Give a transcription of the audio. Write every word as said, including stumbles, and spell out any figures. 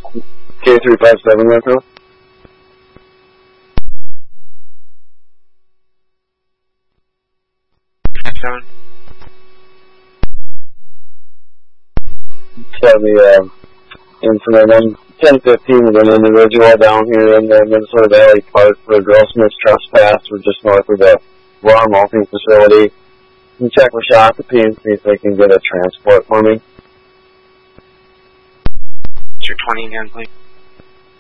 K three five seven Metro. Seven. So the uh, incident on ten fifteen with an individual down here in the Minnesota Valley Park for a gross trespass. We're just north of the raw malting facility. You can check with Shakopee and see if they can get a transport for me. Your twenty again, please.